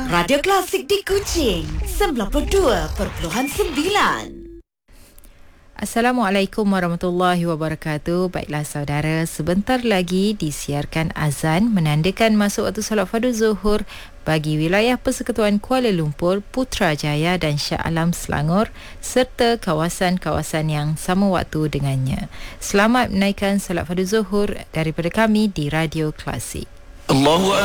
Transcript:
Radio Klasik di Kuching 92.9. Assalamualaikum warahmatullahi wabarakatuh. Baiklah saudara, sebentar lagi disiarkan azan menandakan masuk waktu solat fardu zuhur bagi wilayah Persekutuan Kuala Lumpur, Putrajaya dan Shah Alam Selangor serta kawasan-kawasan yang sama waktu dengannya. Selamat menaikkan solat fardu zuhur daripada kami di Radio Klasik. Allahu